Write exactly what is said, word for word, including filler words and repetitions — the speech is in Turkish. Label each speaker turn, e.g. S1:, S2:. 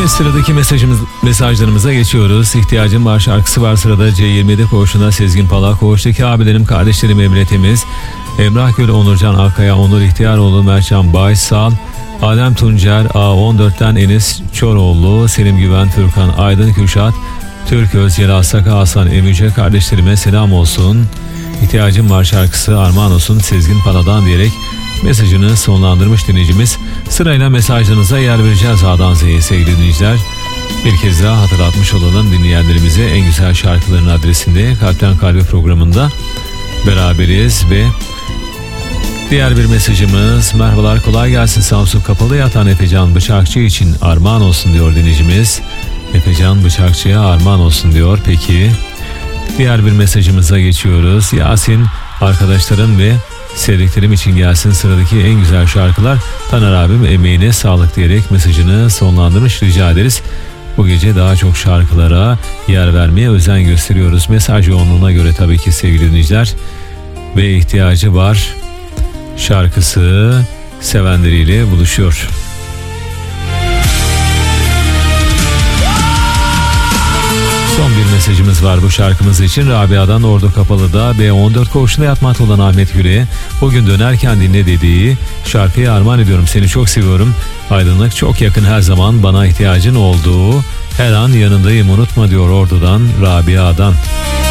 S1: Evet, sıradaki mesajımız, mesajlarımıza geçiyoruz. İhtiyacım var şarkısı var sırada. C yirmi yedi koğuşunda Sezgin Palak. Koğuştaki abilerim, kardeşlerim Emre Temiz, Emrah Gül, Onurcan Akkaya, Onur İhtiyaroğlu, Mertcan Baysal, Adem Tuncer, A on dörtten Enis Çoroğlu, Selim Güven, Furkan Aydın, Kürşat Türköz, Celal Saka, Hasan Emice, kardeşlerime selam olsun. İhtiyacım var şarkısı armağan olsun Sezgin Pala'dan diyerek mesajını sonlandırmış dinleyicimiz. Sırayla mesajlarınıza yer vereceğiz A'dan Z'ye sevgili dinleyiciler. Bir kez daha hatırlatmış olalım dinleyenlerimize, en güzel şarkıların adresinde Kalpten Kalbe programında beraberiz ve diğer bir mesajımız: merhabalar, kolay gelsin, Samsun Kapalı Yatan Efecan Bıçakçı için armağan olsun diyor dinleyicimiz. Efecan Bıçakçı'ya armağan olsun diyor. Peki diğer bir mesajımıza geçiyoruz. Yasin, arkadaşlarım ve sevdiklerim için gelsin sıradaki en güzel şarkılar. Taner abim emeğine sağlık diyerek mesajını sonlandırmış, rica ederiz. Bu gece daha çok şarkılara yer vermeye özen gösteriyoruz. Mesaj yoğunluğuna göre tabii ki sevgili dinleyiciler. Ve ihtiyacı var şarkısı sevenleriyle buluşuyor. Son bir mesajımız var bu şarkımız için. Rabia'dan Ordu Kapalı'da B on dört koğuşunda yatmakta olan Ahmet Güre'ye bugün dönerken dinle dediği şarkıyı armağan ediyorum. Seni çok seviyorum. Aydınlık çok yakın, her zaman bana ihtiyacın olduğu, her an yanındayım, unutma diyor Ordu'dan Rabia'dan.